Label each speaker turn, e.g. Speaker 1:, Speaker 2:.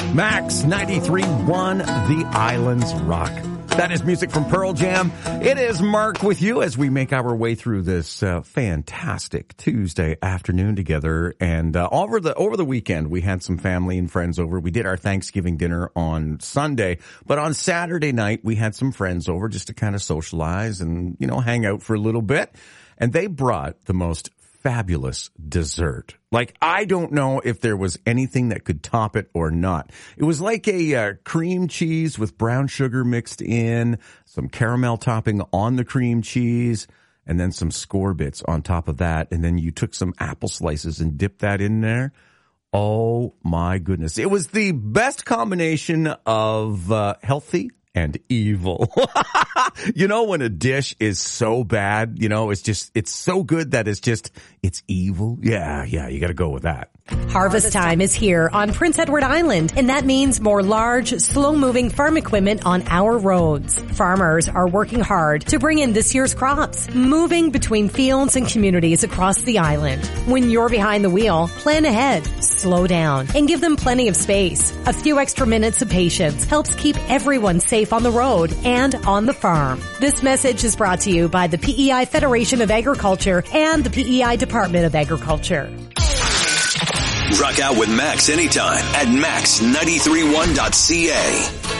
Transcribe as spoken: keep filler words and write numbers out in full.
Speaker 1: Max ninety-three point one, The Islands Rock. That is music from Pearl Jam. It is Mark with you as we make our way through this uh, fantastic Tuesday afternoon together. And uh, over the over the weekend, we had some family and friends over. We did our Thanksgiving dinner on Sunday, but on Saturday night, we had some friends over just to kind of socialize and, you know, hang out for a little bit. And they brought the most fabulous dessert. Like, I don't know if there was anything that could top it or not. It was like a uh, cream cheese with brown sugar mixed in, some caramel topping on the cream cheese, and then some score bits on top of that. And then you took some apple slices and dipped that in there. Oh my goodness. It was the best combination of uh, healthy and evil. You know, when a dish is so bad, you know, it's just, it's so good that it's just, it's evil. Yeah, yeah, you got to go with that.
Speaker 2: Harvest time is here on Prince Edward Island, and that means more large, slow-moving farm equipment on our roads. Farmers are working hard to bring in this year's crops, moving between fields and communities across the island. When you're behind the wheel, plan ahead, slow down, and give them plenty of space. A few extra minutes of patience helps keep everyone safe on the road and on the farm. This message is brought to you by the P E I Federation of Agriculture and the P E I Department of Agriculture.
Speaker 3: Rock out with Max anytime at max nine three one dot c a.